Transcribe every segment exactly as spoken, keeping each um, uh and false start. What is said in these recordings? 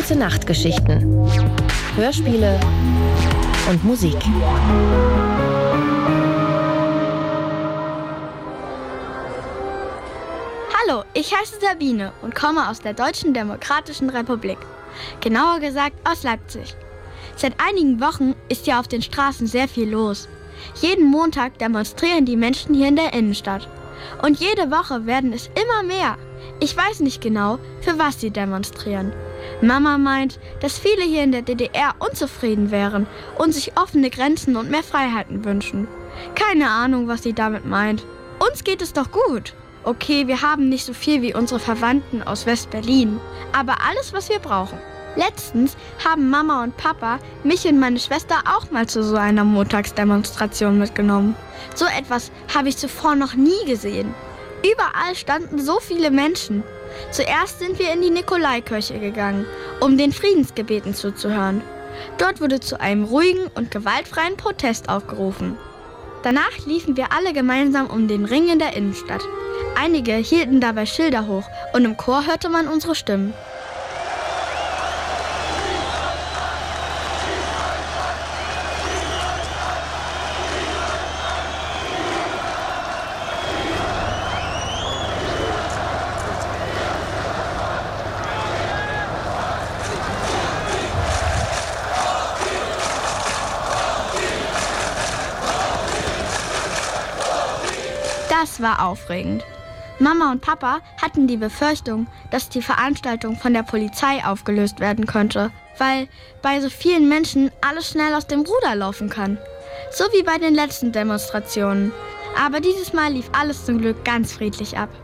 Große Nachtgeschichten, Hörspiele und Musik. Hallo, ich heiße Sabine und komme aus der Deutschen Demokratischen Republik. Genauer gesagt aus Leipzig. Seit einigen Wochen ist hier auf den Straßen sehr viel los. Jeden Montag demonstrieren die Menschen hier in der Innenstadt. Und jede Woche werden es immer mehr. Ich weiß nicht genau, für was sie demonstrieren. Mama meint, dass viele hier in der D D R unzufrieden wären und sich offene Grenzen und mehr Freiheiten wünschen. Keine Ahnung, was sie damit meint. Uns geht es doch gut. Okay, wir haben nicht so viel wie unsere Verwandten aus West-Berlin, aber alles, was wir brauchen. Letztens haben Mama und Papa mich und meine Schwester auch mal zu so einer Montagsdemonstration mitgenommen. So etwas habe ich zuvor noch nie gesehen. Überall standen so viele Menschen. Zuerst sind wir in die Nikolaikirche gegangen, um den Friedensgebeten zuzuhören. Dort wurde zu einem ruhigen und gewaltfreien Protest aufgerufen. Danach liefen wir alle gemeinsam um den Ring in der Innenstadt. Einige hielten dabei Schilder hoch und im Chor hörte man unsere Stimmen. Das war aufregend. Mama und Papa hatten die Befürchtung, dass die Veranstaltung von der Polizei aufgelöst werden könnte, weil bei so vielen Menschen alles schnell aus dem Ruder laufen kann. So wie bei den letzten Demonstrationen. Aber dieses Mal lief alles zum Glück ganz friedlich ab.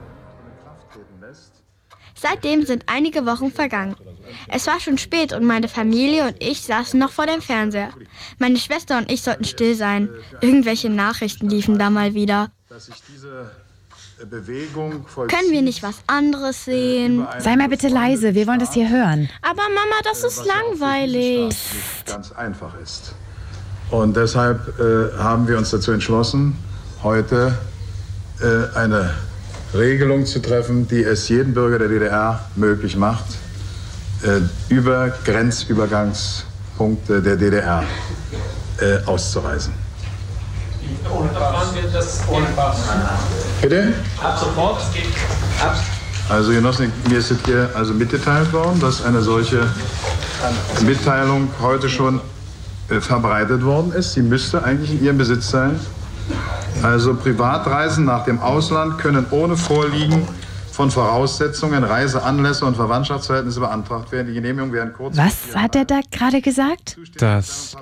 Seitdem sind einige Wochen vergangen. Es war schon spät und meine Familie und ich saßen noch vor dem Fernseher. Meine Schwester und ich sollten still sein. Irgendwelche Nachrichten liefen da mal wieder. Dass ich diese Bewegung Können wir nicht was anderes sehen? Sei mal bitte leise, wir wollen das hier hören. Aber Mama, das ist langweilig. Nicht ganz einfach ist. Und deshalb äh, haben wir uns dazu entschlossen, heute äh, eine Regelung zu treffen, die es jedem Bürger der D D R möglich macht, äh, über Grenzübergangspunkte der D D R äh, auszureisen. Bitte? Ab sofort? Ab. Also Genossen, mir ist es hier also mitgeteilt worden, dass eine solche Mitteilung heute schon äh, verbreitet worden ist. Sie müsste eigentlich in Ihrem Besitz sein. Also Privatreisen nach dem Ausland können ohne Vorliegen von Voraussetzungen, Reiseanlässe und Verwandtschaftsverhältnisse beantragt werden. Die Genehmigung werden kurz... Was hat er da gerade gesagt? Das...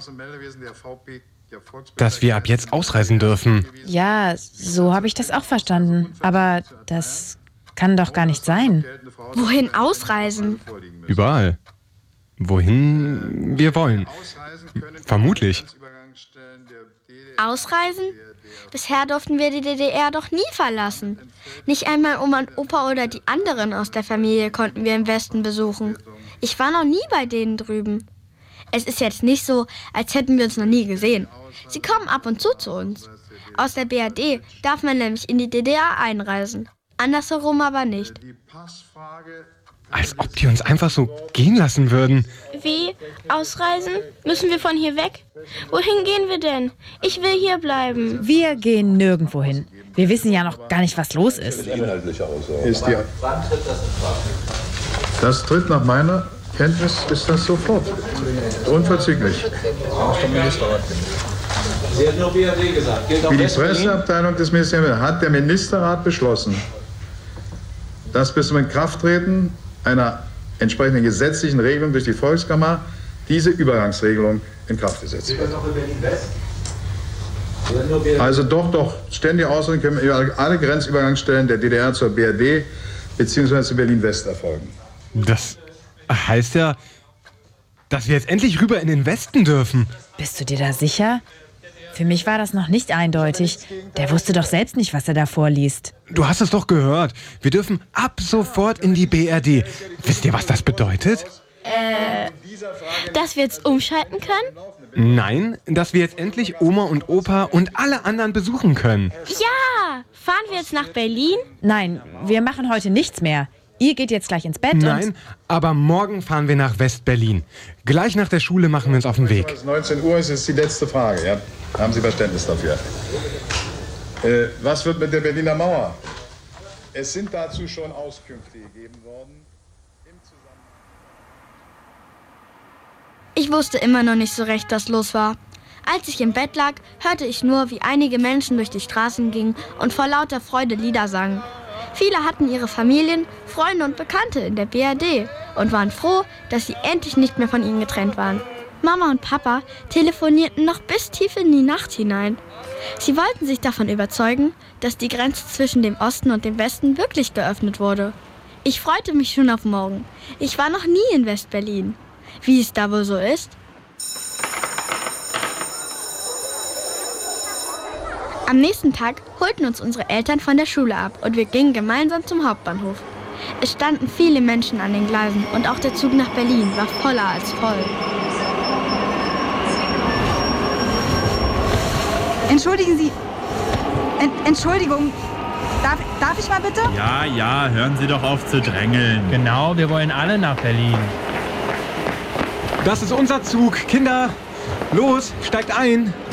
Dass wir ab jetzt ausreisen dürfen. Ja, so habe ich das auch verstanden. Aber das kann doch gar nicht sein. Wohin ausreisen? Überall. Wohin wir wollen. Vermutlich. Ausreisen? Bisher durften wir die D D R doch nie verlassen. Nicht einmal Oma und Opa oder die anderen aus der Familie konnten wir im Westen besuchen. Ich war noch nie bei denen drüben. Es ist jetzt nicht so, als hätten wir uns noch nie gesehen. Sie kommen ab und zu zu uns. Aus der B R D darf man nämlich in die D D R einreisen. Andersherum aber nicht. Als ob die uns einfach so gehen lassen würden. Wie? Ausreisen? Müssen wir von hier weg? Wohin gehen wir denn? Ich will hier bleiben. Wir gehen nirgendwo hin. Wir wissen ja noch gar nicht, was los ist. Ist die das tritt nach meiner Kenntnis, ist das sofort. Unverzüglich. Sie hat nur B R D gesagt. Gilt auch Wie die West-Berlin? Presseabteilung des Ministeriums hat der Ministerrat beschlossen, dass bis zum Inkrafttreten einer entsprechenden gesetzlichen Regelung durch die Volkskammer diese Übergangsregelung in Kraft gesetzt wird. Also doch, doch, ständige Ausreise können über alle Grenzübergangsstellen der D D R zur B R D bzw. zu Berlin-West erfolgen. Das heißt ja, dass wir jetzt endlich rüber in den Westen dürfen. Bist du dir da sicher? Für mich war das noch nicht eindeutig. Der wusste doch selbst nicht, was er da vorliest. Du hast es doch gehört. Wir dürfen ab sofort in die B R D. Wisst ihr, was das bedeutet? Äh, dass wir jetzt umschalten können? Nein, dass wir jetzt endlich Oma und Opa und alle anderen besuchen können. Ja! Fahren wir jetzt nach Berlin? Nein, wir machen heute nichts mehr. Ihr geht jetzt gleich ins Bett Nein, und... aber morgen fahren wir nach West-Berlin. Gleich nach der Schule machen wir uns auf den Weg. neunzehn Uhr ist jetzt die letzte Frage. Ja? Haben Sie Verständnis dafür? Äh, was wird mit der Berliner Mauer? Es sind dazu schon Auskünfte gegeben worden. Ich wusste immer noch nicht so recht, was los war. Als ich im Bett lag, hörte ich nur, wie einige Menschen durch die Straßen gingen und vor lauter Freude Lieder sangen. Viele hatten ihre Familien, Freunde und Bekannte in der B R D und waren froh, dass sie endlich nicht mehr von ihnen getrennt waren. Mama und Papa telefonierten noch bis tief in die Nacht hinein. Sie wollten sich davon überzeugen, dass die Grenze zwischen dem Osten und dem Westen wirklich geöffnet wurde. Ich freute mich schon auf morgen. Ich war noch nie in West-Berlin. Wie es da wohl so ist? Am nächsten Tag holten uns unsere Eltern von der Schule ab und wir gingen gemeinsam zum Hauptbahnhof. Es standen viele Menschen an den Gleisen und auch der Zug nach Berlin war voller als voll. Entschuldigen Sie. Ent Entschuldigung. Darf, darf ich mal bitte? Ja, ja, hören Sie doch auf zu drängeln. Genau, wir wollen alle nach Berlin. Das ist unser Zug. Kinder, los, steigt ein.